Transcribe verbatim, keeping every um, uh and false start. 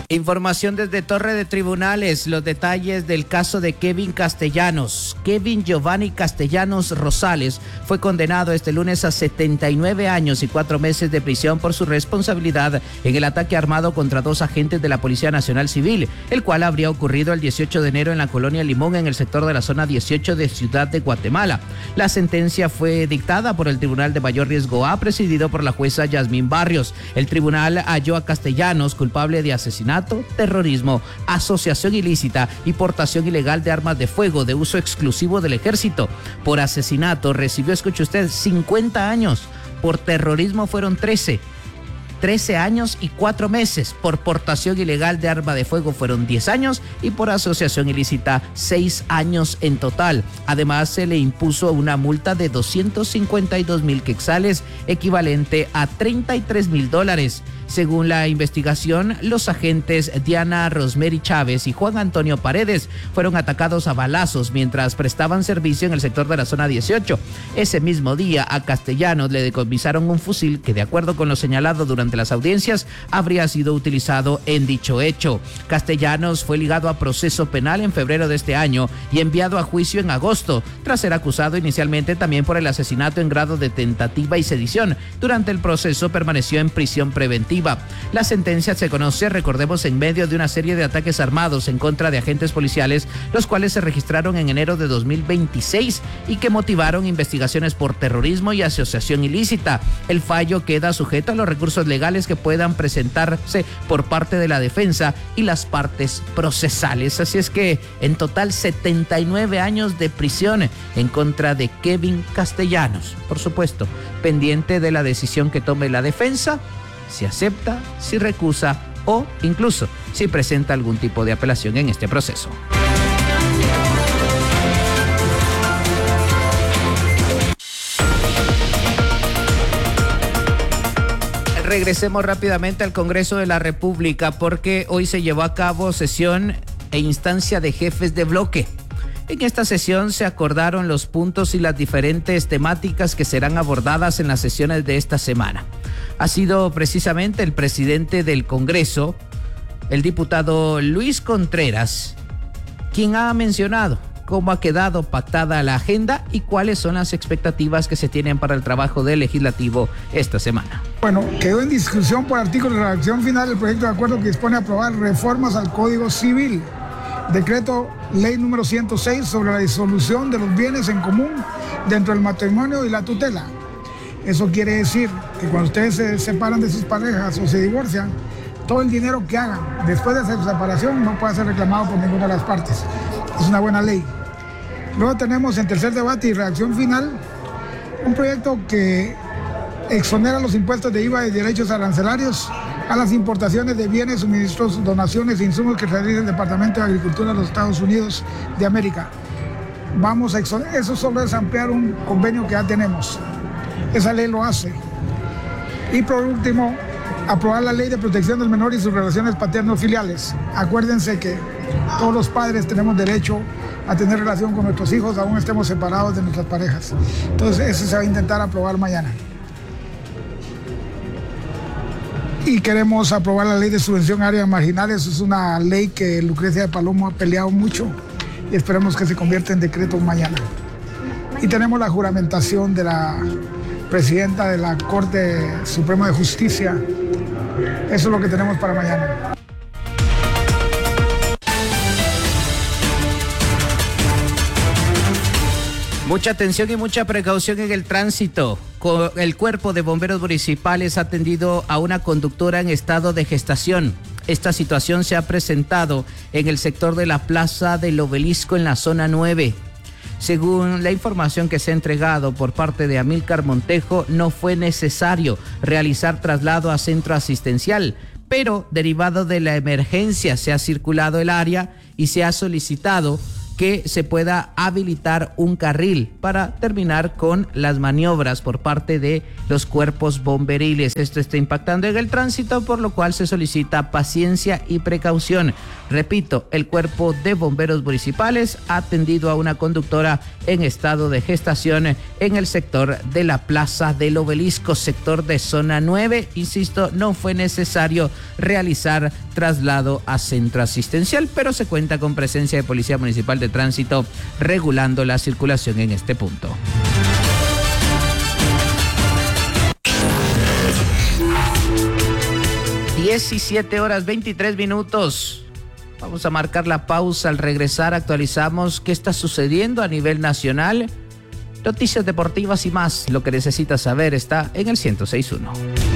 Información desde Torre de Tribunales, los detalles del caso de Kevin Castellanos. Kevin Giovanni Castellanos Rosales fue condenado este lunes a setenta y nueve años y cuatro meses de prisión por su responsabilidad en el ataque armado contra dos agentes de la Policía Nacional Civil, el cual habría ocurrido el dieciocho de enero en la colonia Limón, en el sector de la zona dieciocho de Ciudad de Guatemala. La sentencia fue dictada por el Tribunal de Mayor Riesgo A, presidido por la jueza Yasmín Barrios. El tribunal halló a Castellanos culpable de asesinato, terrorismo, asociación ilícita y portación ilegal de armas de fuego de uso exclusivo del ejército. Por asesinato recibió, escuche usted, cincuenta años. Por terrorismo fueron trece. trece años y cuatro meses. Por portación ilegal de arma de fuego fueron diez años y por asociación ilícita seis años en total. Además, se le impuso una multa de doscientos cincuenta y dos mil quetzales, equivalente a treinta y tres mil dólares. Según la investigación, los agentes Diana Rosemary Chávez y Juan Antonio Paredes fueron atacados a balazos mientras prestaban servicio en el sector de la zona dieciocho. Ese mismo día, a Castellanos le decomisaron un fusil que, de acuerdo con lo señalado durante las audiencias, habría sido utilizado en dicho hecho. Castellanos fue ligado a proceso penal en febrero de este año y enviado a juicio en agosto, tras ser acusado inicialmente también por el asesinato en grado de tentativa y sedición. Durante el proceso permaneció en prisión preventiva. La sentencia se conoce, recordemos, en medio de una serie de ataques armados en contra de agentes policiales, los cuales se registraron en enero de dos mil veintiséis y que motivaron investigaciones por terrorismo y asociación ilícita. El fallo queda sujeto a los recursos legales que puedan presentarse por parte de la defensa y las partes procesales. Así es que, en total, setenta y nueve años de prisión en contra de Kevin Castellanos. Por supuesto, pendiente de la decisión que tome la defensa, si acepta, si recusa o incluso si presenta algún tipo de apelación en este proceso. Regresemos rápidamente al Congreso de la República, porque hoy se llevó a cabo sesión e instancia de jefes de bloque. En esta sesión se acordaron los puntos y las diferentes temáticas que serán abordadas en las sesiones de esta semana. Ha sido precisamente el presidente del Congreso, el diputado Luis Contreras, quien ha mencionado cómo ha quedado pactada la agenda y cuáles son las expectativas que se tienen para el trabajo del legislativo esta semana. Bueno, quedó en discusión por artículo de redacción final el proyecto de acuerdo que dispone a aprobar reformas al Código Civil. Decreto ley número ciento seis sobre la disolución de los bienes en común dentro del matrimonio y la tutela. Eso quiere decir que cuando ustedes se separan de sus parejas o se divorcian, todo el dinero que hagan después de su separación no puede ser reclamado por ninguna de las partes. Es una buena ley. Luego tenemos en tercer debate y redacción final un proyecto que exonera los impuestos de I V A y derechos arancelarios a las importaciones de bienes, suministros, donaciones e insumos que realiza el Departamento de Agricultura de los Estados Unidos de América. Vamos a exonerar, eso solo es ampliar un convenio que ya tenemos. Esa ley lo hace. Y por último, aprobar la ley de protección del menor y sus relaciones paterno-filiales. Acuérdense que todos los padres tenemos derecho a tener relación con nuestros hijos, aún estemos separados de nuestras parejas. Entonces, eso se va a intentar aprobar mañana. Y queremos aprobar la ley de subvención a áreas marginales. Es una ley que Lucrecia de Palomo ha peleado mucho y esperemos que se convierta en decreto mañana. Y tenemos la juramentación de la presidenta de la Corte Suprema de Justicia. Eso es lo que tenemos para mañana. Mucha atención y mucha precaución en el tránsito. El Cuerpo de Bomberos Municipales ha atendido a una conductora en estado de gestación. Esta situación se ha presentado en el sector de la Plaza del Obelisco en la zona nueve. Según la información que se ha entregado por parte de Amílcar Montejo, no fue necesario realizar traslado a centro asistencial, pero derivado de la emergencia se ha circulado el área y se ha solicitado que se pueda habilitar un carril para terminar con las maniobras por parte de los cuerpos bomberiles. Esto está impactando en el tránsito, por lo cual se solicita paciencia y precaución. Repito, el cuerpo de bomberos municipales ha atendido a una conductora en estado de gestación en el sector de la Plaza del Obelisco, sector de zona nueve. Insisto, no fue necesario realizar traslado a centro asistencial, pero se cuenta con presencia de Policía Municipal de Tránsito regulando la circulación en este punto. diecisiete horas veintitrés minutos. Vamos a marcar la pausa. Al regresar actualizamos qué está sucediendo a nivel nacional. Noticias deportivas y más. Lo que necesitas saber está en el ciento seis punto uno.